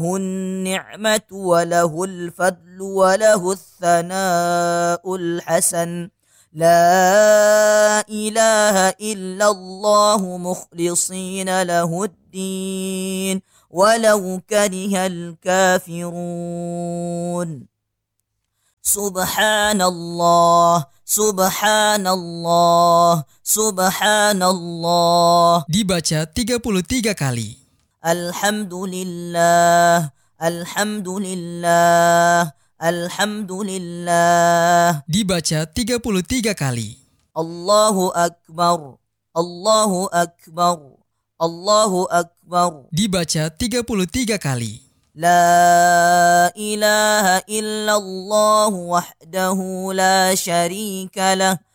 النعمة وله الفضل وله الثناء الحسن لا إله إلا الله مخلصين له الدين ولو كره الكافرون سبحان الله سبحان الله سبحان الله. Dibaca 33 kali. الحمد لله الحمد لله الحمد لله. Dibaca 33 kali. الله أكبر الله أكبر الله أكبر. Dibaca 33 kali. لا إله إلا الله وحده لا شريك له